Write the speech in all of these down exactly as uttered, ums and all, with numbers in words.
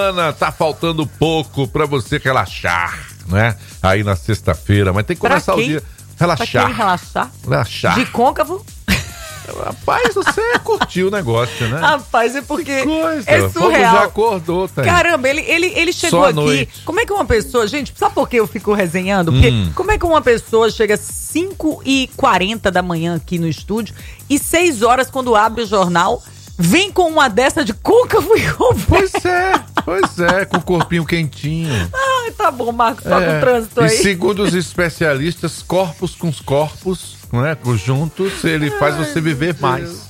Ana, tá faltando pouco pra você relaxar, né? Aí na sexta-feira, mas tem que começar o dia relaxar. Pra quem relaxar? Relaxar. De côncavo? Rapaz, você curtiu o negócio, né? Rapaz, é porque que coisa. É surreal. Já acordou, tá aí. Caramba, ele, ele, ele chegou Só aqui. noite. Como é que uma pessoa... Gente, sabe por que eu fico resenhando? Porque Hum. como é que uma pessoa chega às cinco e quarenta da manhã aqui no estúdio e seis horas, quando abre o jornal, vem com uma dessa de côncavo e conversa? Pois é, pois é, com o corpinho quentinho. Ai, tá bom, Marcos, tá É. com trânsito E aí. segundo os especialistas, corpos com os corpos, né, juntos, ele faz Ai, você viver meu mais.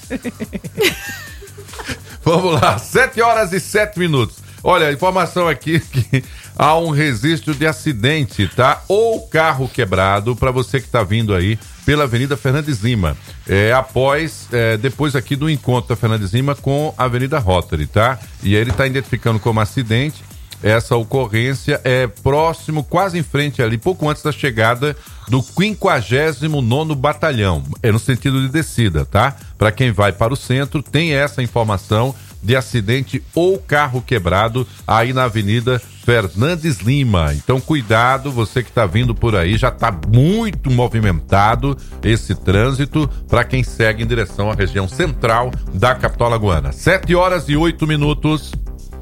Vamos lá, sete horas e sete minutos. Olha, informação aqui que há um registro de acidente, tá? Ou carro quebrado para você que tá vindo aí pela Avenida Fernandes Lima. É, após, é, depois aqui do encontro da Fernandes Lima com a Avenida Rotary, tá? E aí ele tá identificando como acidente. Essa ocorrência é próximo, quase em frente ali, pouco antes da chegada do quinquagésimo nono Batalhão. É no sentido de descida, tá? Para quem vai para o centro, tem essa informação de acidente ou carro quebrado aí na Avenida Fernandes Lima. Então, cuidado, você que está vindo por aí, já está muito movimentado esse trânsito para quem segue em direção à região central da capital alagoana. Sete horas e oito minutos.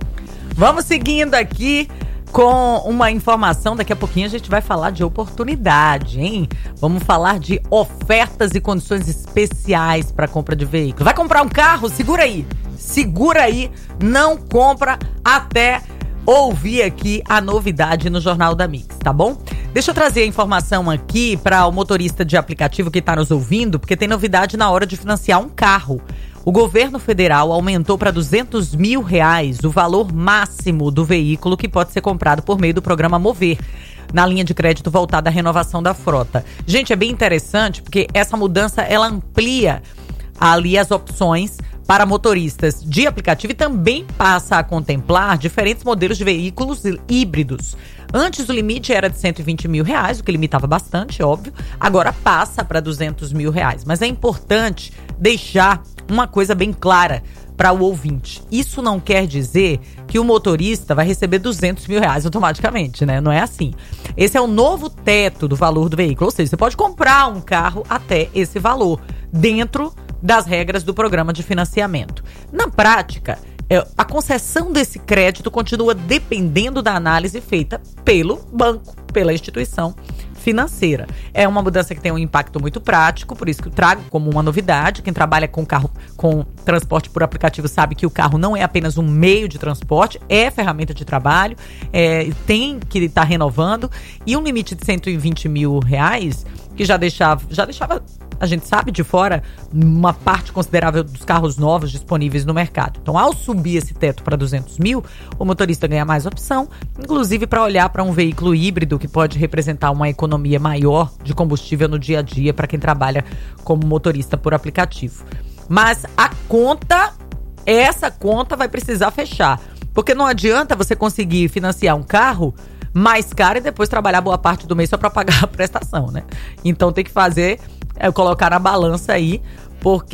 Vamos seguindo aqui com uma informação. Daqui a pouquinho a gente vai falar de oportunidade, hein? Vamos falar de ofertas e condições especiais para compra de veículo. Vai comprar um carro? Segura aí. Segura aí. Não compra até ouvir aqui a novidade no Jornal da Mix, tá bom? Deixa eu trazer a informação aqui para o motorista de aplicativo que está nos ouvindo, porque tem novidade na hora de financiar um carro. O governo federal aumentou para duzentos mil reais o valor máximo do veículo que pode ser comprado por meio do programa Mover, na linha de crédito voltada à renovação da frota. Gente, é bem interessante porque essa mudança ela amplia ali as opções para motoristas de aplicativo e também passa a contemplar diferentes modelos de veículos híbridos. Antes o limite era de cento e vinte mil reais, o que limitava bastante, óbvio. Agora passa para duzentos mil reais. Mas é importante deixar uma coisa bem clara para o ouvinte. Isso não quer dizer que o motorista vai receber duzentos mil reais automaticamente, né? Não é assim. Esse é o novo teto do valor do veículo. Ou seja, você pode comprar um carro até esse valor, dentro das regras do programa de financiamento. Na prática, a concessão desse crédito continua dependendo da análise feita pelo banco, pela instituição financeira. É uma mudança que tem um impacto muito prático, por isso que eu trago como uma novidade. Quem trabalha com carro, com transporte por aplicativo sabe que o carro não é apenas um meio de transporte, é ferramenta de trabalho, é, tem que estar renovando, e um limite de cento e vinte mil reais, que já deixava, já deixava, a gente sabe, de fora uma parte considerável dos carros novos disponíveis no mercado. Então, ao subir esse teto para duzentos mil, o motorista ganha mais opção, inclusive para olhar para um veículo híbrido que pode representar uma economia maior de combustível no dia a dia para quem trabalha como motorista por aplicativo. Mas a conta, essa conta vai precisar fechar, porque não adianta você conseguir financiar um carro mais caro e depois trabalhar boa parte do mês só para pagar a prestação, né? Então tem que fazer, é, colocar na balança aí, porque